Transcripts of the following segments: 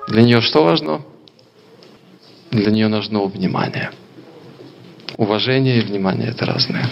Для нее что важно? Для нее нужно внимание. Уважение и внимание – это разное.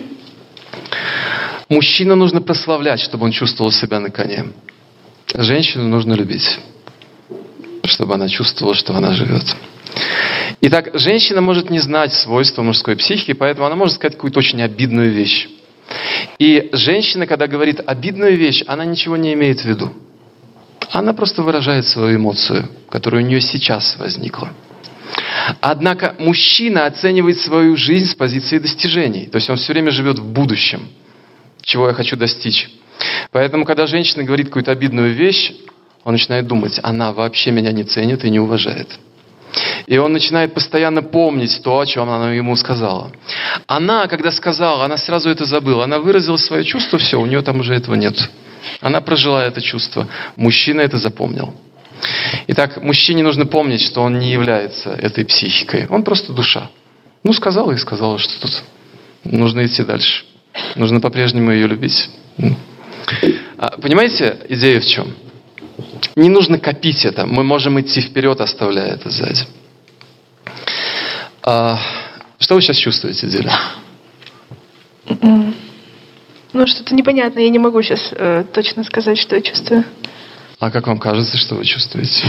Мужчину нужно прославлять, чтобы он чувствовал себя на коне. Женщину нужно любить, чтобы она чувствовала, что она живет. Итак, женщина может не знать свойства мужской психики, поэтому она может сказать какую-то очень обидную вещь. И женщина, когда говорит обидную вещь, она ничего не имеет в виду. Она просто выражает свою эмоцию, которая у нее сейчас возникла. Однако мужчина оценивает свою жизнь с позиции достижений. То есть он все время живет в будущем. Чего я хочу достичь. Поэтому, когда женщина говорит какую-то обидную вещь, он начинает думать, она вообще меня не ценит и не уважает. И он начинает постоянно помнить то, о чем она ему сказала. Она, когда сказала, она сразу это забыла. Она выразила свое чувство, все, у нее там уже этого нет. Она прожила это чувство. Мужчина это запомнил. Итак, мужчине нужно помнить, что он не является этой психикой. Он просто душа. Ну, сказала и сказала, что тут нужно идти дальше. Нужно по-прежнему ее любить. Понимаете, идея в чем? Не нужно копить это. Мы можем идти вперед, оставляя это сзади. Что вы сейчас чувствуете, Диля? Ну, что-то непонятное. Я не могу сейчас точно сказать, что я чувствую. А как вам кажется, что вы чувствуете?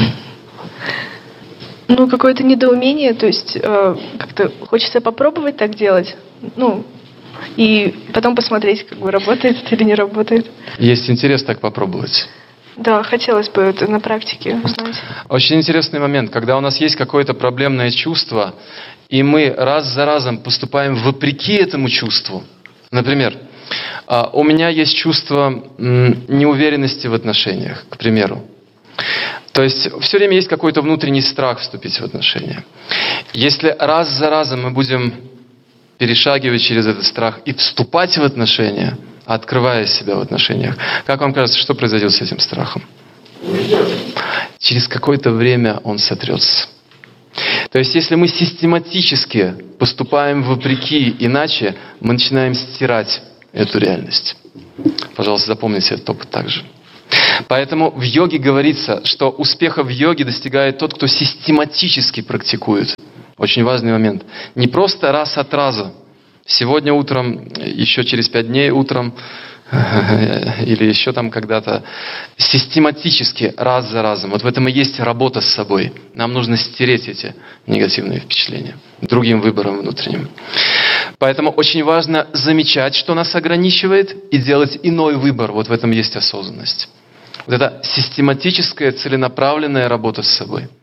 Ну, какое-то недоумение. То есть, как-то хочется попробовать так делать. Ну, и потом посмотреть, как бы работает это или не работает. Есть интерес так попробовать? Да, хотелось бы это на практике узнать. Очень интересный момент, когда у нас есть какое-то проблемное чувство, и мы раз за разом поступаем вопреки этому чувству. Например, у меня есть чувство неуверенности в отношениях, к примеру. То есть все время есть какой-то внутренний страх вступить в отношения. Если раз за разом мы будем перешагивать через этот страх и вступать в отношения, открывая себя в отношениях, как вам кажется, что произойдет с этим страхом? Через какое-то время он сотрется. То есть, если мы систематически поступаем вопреки, иначе мы начинаем стирать эту реальность. Пожалуйста, запомните этот опыт также. Поэтому в йоге говорится, что успеха в йоге достигает тот, кто систематически практикует. Очень важный момент. Не просто раз от раза. Сегодня утром, еще через 5 дней утром, или еще там когда-то, систематически, раз за разом. Вот в этом и есть работа с собой. Нам нужно стереть эти негативные впечатления другим выбором внутренним. Поэтому очень важно замечать, что нас ограничивает, и делать иной выбор. Вот в этом есть осознанность. Вот это систематическая, целенаправленная работа с собой.